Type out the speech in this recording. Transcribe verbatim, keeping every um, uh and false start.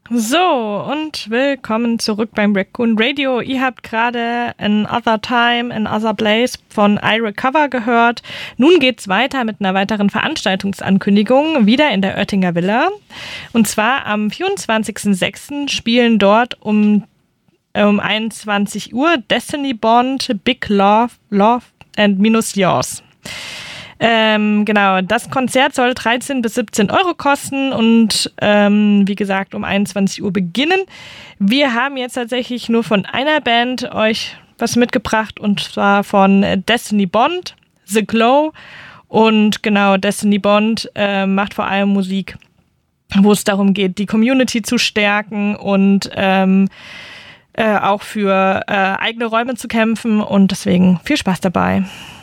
So, und willkommen zurück beim Raccoon Radio. Ihr habt gerade Another Time, Another Place von I Recover gehört. Nun geht's weiter mit einer weiteren Veranstaltungsankündigung, wieder in der Oettinger Villa. Und zwar am vierundzwanzigsten sechsten spielen dort um, äh, um einundzwanzig Uhr Destiny Bond, Big Love, Love and Minus Yours. Ähm, genau, das Konzert soll dreizehn bis siebzehn Euro kosten und ähm, wie gesagt um einundzwanzig Uhr beginnen. Wir haben jetzt tatsächlich nur von einer Band euch was mitgebracht und zwar von Destiny Bond, The Glow. Und genau, Destiny Bond äh, macht vor allem Musik, wo es darum geht, die Community zu stärken und ähm, äh, auch für äh, eigene Räume zu kämpfen und deswegen viel Spaß dabei.